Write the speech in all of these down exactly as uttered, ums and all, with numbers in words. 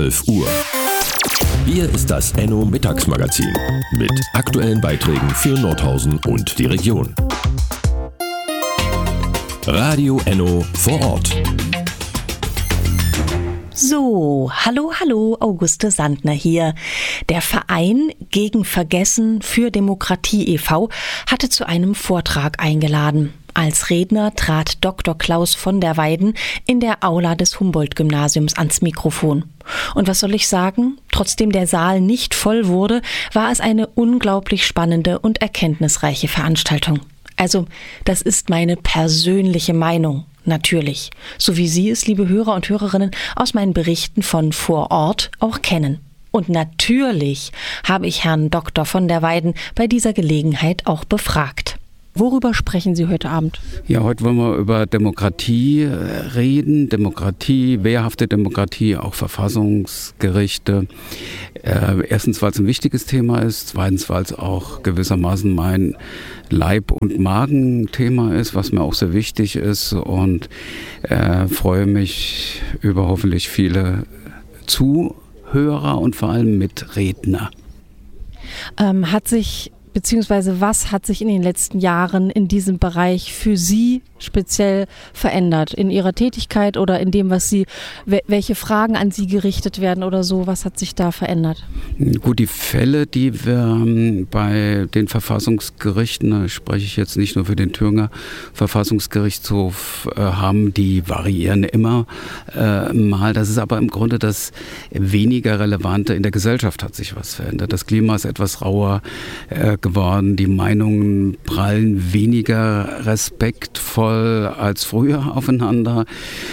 elf Uhr. Hier ist das Enno Mittagsmagazin mit aktuellen Beiträgen für Nordhausen und die Region. Radio Enno vor Ort. So, hallo, hallo, Auguste Sandner hier. Der Verein gegen Vergessen für Demokratie e V hatte zu einem Vortrag eingeladen. Als Redner trat Doktor Klaus von der Weiden in der Aula des Humboldt-Gymnasiums ans Mikrofon. Und was soll ich sagen? Trotzdem der Saal nicht voll wurde, war es eine unglaublich spannende und erkenntnisreiche Veranstaltung. Also, das ist meine persönliche Meinung. Natürlich, so wie Sie es, liebe Hörer und Hörerinnen, aus meinen Berichten von vor Ort auch kennen. Und natürlich habe ich Herrn Doktor von der Weiden bei dieser Gelegenheit auch befragt. Worüber sprechen Sie heute Abend? Ja, heute wollen wir über Demokratie reden. Demokratie, wehrhafte Demokratie, auch Verfassungsgerichte. Äh, erstens, weil es ein wichtiges Thema ist. Zweitens, weil es auch gewissermaßen mein Leib- und Magenthema ist, was mir auch sehr wichtig ist. Und äh, freue mich über hoffentlich viele Zuhörer und vor allem Mitredner. Ähm, hat sich Beziehungsweise was hat sich in den letzten Jahren in diesem Bereich für Sie speziell verändert? In Ihrer Tätigkeit oder in dem, was Sie, welche Fragen an Sie gerichtet werden oder so? Was hat sich da verändert? Gut, die Fälle, die wir bei den Verfassungsgerichten, da spreche ich jetzt nicht nur für den Thüringer Verfassungsgerichtshof, haben, die variieren immer äh, mal. Das ist aber im Grunde das weniger Relevante. In der Gesellschaft hat sich was verändert. Das Klima ist etwas rauer äh, geworden. Die Meinungen prallen weniger respektvoll als früher aufeinander.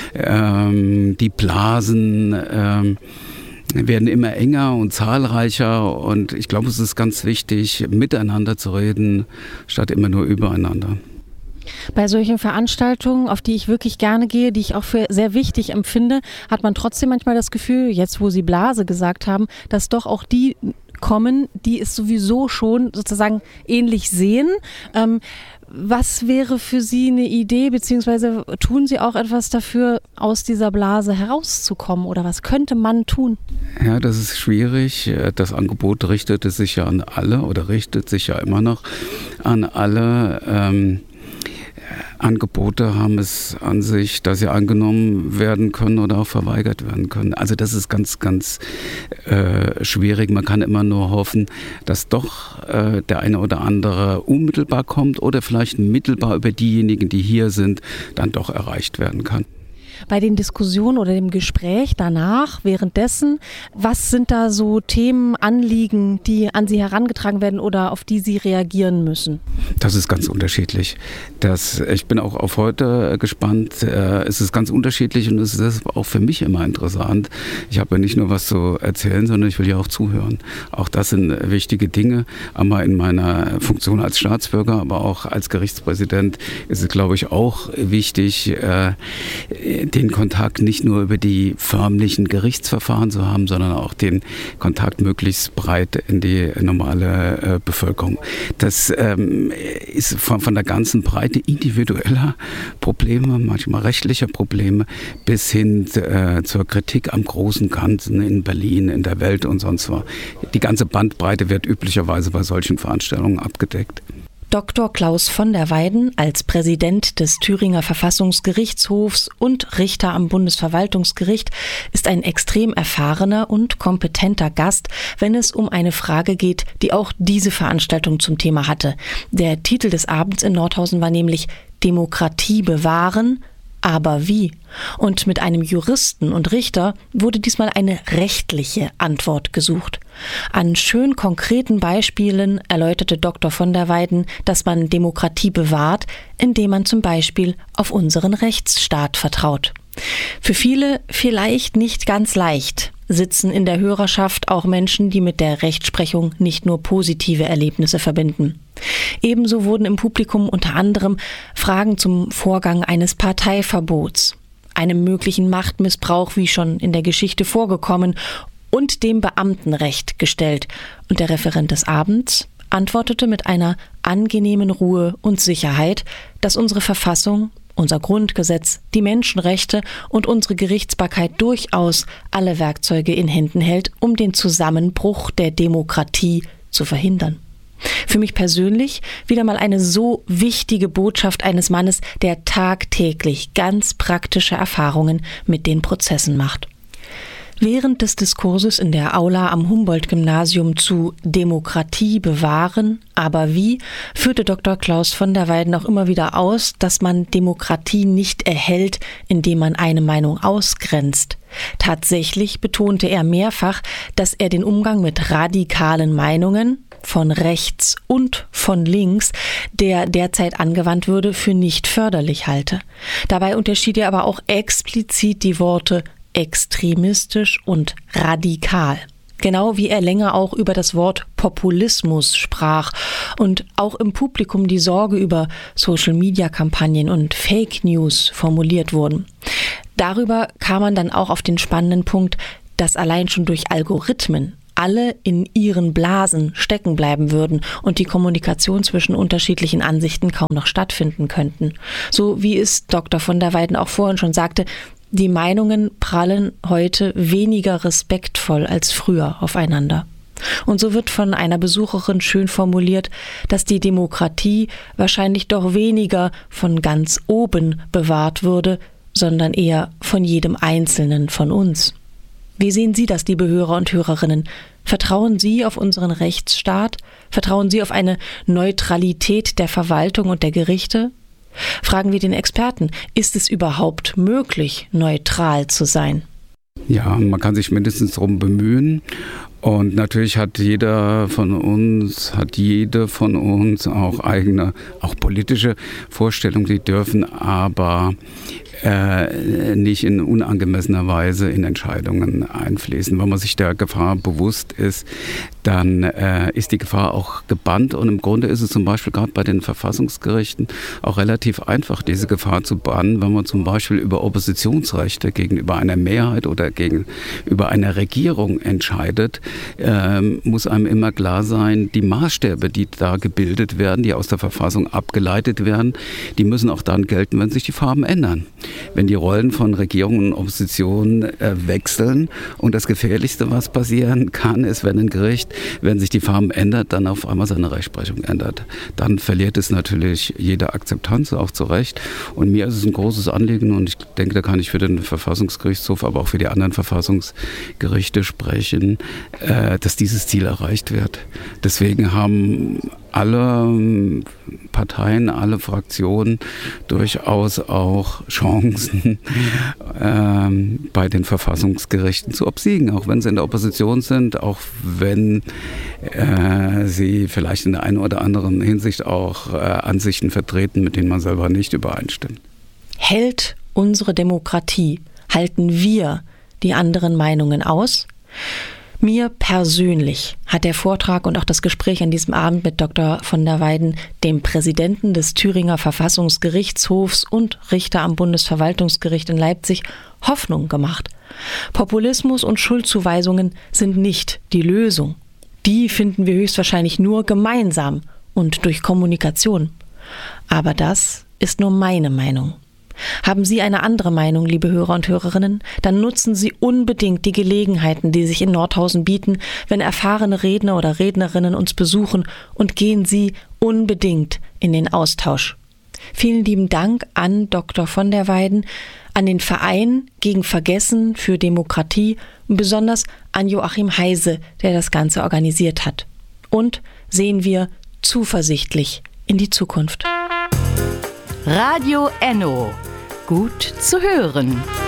Ähm, die Blasen ähm, werden immer enger und zahlreicher und ich glaube, es ist ganz wichtig, miteinander zu reden, statt immer nur übereinander. Bei solchen Veranstaltungen, auf die ich wirklich gerne gehe, die ich auch für sehr wichtig empfinde, hat man trotzdem manchmal das Gefühl, jetzt wo Sie Blase gesagt haben, dass doch auch die kommen, die es sowieso schon sozusagen ähnlich sehen. Ähm, was wäre für Sie eine Idee, beziehungsweise tun Sie auch etwas dafür, aus dieser Blase herauszukommen oder was könnte man tun? Ja, das ist schwierig. Das Angebot richtete sich ja an alle oder richtet sich ja immer noch an alle. Ähm Angebote haben es an sich, dass sie angenommen werden können oder auch verweigert werden können. Also das ist ganz, ganz äh, schwierig. Man kann immer nur hoffen, dass doch äh, der eine oder andere unmittelbar kommt oder vielleicht mittelbar über diejenigen, die hier sind, dann doch erreicht werden kann. Bei den Diskussionen oder dem Gespräch danach, währenddessen, was sind da so Themen, Anliegen, die an Sie herangetragen werden oder auf die Sie reagieren müssen? Das ist ganz unterschiedlich. Das, ich bin auch auf heute gespannt. Es ist ganz unterschiedlich und es ist auch für mich immer interessant. Ich habe ja nicht nur was zu erzählen, sondern ich will ja auch zuhören. Auch das sind wichtige Dinge. Einmal in meiner Funktion als Staatsbürger, aber auch als Gerichtspräsident ist es, glaube ich, auch wichtig, den Kontakt nicht nur über die förmlichen Gerichtsverfahren zu haben, sondern auch den Kontakt möglichst breit in die normale äh, Bevölkerung. Das ähm, ist von, von der ganzen Breite individueller Probleme, manchmal rechtlicher Probleme, bis hin äh, zur Kritik am großen Ganzen in Berlin, in der Welt und sonst was. Die ganze Bandbreite wird üblicherweise bei solchen Veranstaltungen abgedeckt. Doktor Klaus von der Weiden als Präsident des Thüringer Verfassungsgerichtshofs und Richter am Bundesverwaltungsgericht ist ein extrem erfahrener und kompetenter Gast, wenn es um eine Frage geht, die auch diese Veranstaltung zum Thema hatte. Der Titel des Abends in Nordhausen war nämlich Demokratie bewahren, aber wie? Und mit einem Juristen und Richter wurde diesmal eine rechtliche Antwort gesucht. An schön konkreten Beispielen erläuterte Doktor von der Weiden, dass man Demokratie bewahrt, indem man zum Beispiel auf unseren Rechtsstaat vertraut. Für viele vielleicht nicht ganz leicht, sitzen in der Hörerschaft auch Menschen, die mit der Rechtsprechung nicht nur positive Erlebnisse verbinden. Ebenso wurden im Publikum unter anderem Fragen zum Vorgang eines Parteiverbots, einem möglichen Machtmissbrauch, wie schon in der Geschichte vorgekommen, und dem Beamtenrecht gestellt. Und der Referent des Abends antwortete mit einer angenehmen Ruhe und Sicherheit, dass unsere Verfassung unser Grundgesetz, die Menschenrechte und unsere Gerichtsbarkeit durchaus alle Werkzeuge in Händen hält, um den Zusammenbruch der Demokratie zu verhindern. Für mich persönlich wieder mal eine so wichtige Botschaft eines Mannes, der tagtäglich ganz praktische Erfahrungen mit den Prozessen macht. Während des Diskurses in der Aula am Humboldt-Gymnasium zu Demokratie bewahren, aber wie, führte Doktor Klaus von der Weyden auch immer wieder aus, dass man Demokratie nicht erhält, indem man eine Meinung ausgrenzt. Tatsächlich betonte er mehrfach, dass er den Umgang mit radikalen Meinungen von rechts und von links, der derzeit angewandt würde, für nicht förderlich halte. Dabei unterschied er aber auch explizit die Worte extremistisch und radikal. Genau wie er länger auch über das Wort Populismus sprach und auch im Publikum die Sorge über Social-Media-Kampagnen und Fake News formuliert wurden. Darüber kam man dann auch auf den spannenden Punkt, dass allein schon durch Algorithmen alle in ihren Blasen stecken bleiben würden und die Kommunikation zwischen unterschiedlichen Ansichten kaum noch stattfinden könnten. So wie es Doktor von der Weyden auch vorhin schon sagte, die Meinungen prallen heute weniger respektvoll als früher aufeinander. Und so wird von einer Besucherin schön formuliert, dass die Demokratie wahrscheinlich doch weniger von ganz oben bewahrt würde, sondern eher von jedem Einzelnen von uns. Wie sehen Sie das, liebe Hörer und Hörerinnen? Vertrauen Sie auf unseren Rechtsstaat? Vertrauen Sie auf eine Neutralität der Verwaltung und der Gerichte? Fragen wir den Experten, ist es überhaupt möglich, neutral zu sein? Ja, man kann sich mindestens darum bemühen. Und natürlich hat jeder von uns, hat jede von uns auch eigene, auch politische Vorstellungen, die dürfen aber äh, nicht in unangemessener Weise in Entscheidungen einfließen. Wenn man sich der Gefahr bewusst ist, dann äh, ist die Gefahr auch gebannt. Und im Grunde ist es zum Beispiel gerade bei den Verfassungsgerichten auch relativ einfach, diese Gefahr zu bannen, wenn man zum Beispiel über Oppositionsrechte gegenüber einer Mehrheit oder gegenüber einer Regierung entscheidet. Ähm, muss einem immer klar sein, die Maßstäbe, die da gebildet werden, die aus der Verfassung abgeleitet werden, die müssen auch dann gelten, wenn sich die Farben ändern. Wenn die Rollen von Regierung und Opposition äh, wechseln. Und das Gefährlichste, was passieren kann, ist, wenn ein Gericht, wenn sich die Farben ändert, dann auf einmal seine Rechtsprechung ändert. Dann verliert es natürlich jede Akzeptanz, auch zu Recht. Und mir ist es ein großes Anliegen und ich denke, da kann ich für den Verfassungsgerichtshof, aber auch für die anderen Verfassungsgerichte sprechen, äh, dass dieses Ziel erreicht wird. Deswegen haben alle Parteien, alle Fraktionen durchaus auch Chancen, ähm, bei den Verfassungsgerichten zu obsiegen, auch wenn sie in der Opposition sind, auch wenn äh, sie vielleicht in der einen oder anderen Hinsicht auch äh, Ansichten vertreten, mit denen man selber nicht übereinstimmt. Hält unsere Demokratie, halten wir die anderen Meinungen aus? Mir persönlich hat der Vortrag und auch das Gespräch an diesem Abend mit Doktor von der Weyden, dem Präsidenten des Thüringer Verfassungsgerichtshofs und Richter am Bundesverwaltungsgericht in Leipzig, Hoffnung gemacht. Populismus und Schuldzuweisungen sind nicht die Lösung. Die finden wir höchstwahrscheinlich nur gemeinsam und durch Kommunikation. Aber das ist nur meine Meinung. Haben Sie eine andere Meinung, liebe Hörer und Hörerinnen? Dann nutzen Sie unbedingt die Gelegenheiten, die sich in Nordhausen bieten, wenn erfahrene Redner oder Rednerinnen uns besuchen, und gehen Sie unbedingt in den Austausch. Vielen lieben Dank an Doktor von der Weyden, an den Verein gegen Vergessen für Demokratie und besonders an Joachim Heise, der das Ganze organisiert hat. Und sehen wir zuversichtlich in die Zukunft. Radio Enno. Gut zu hören.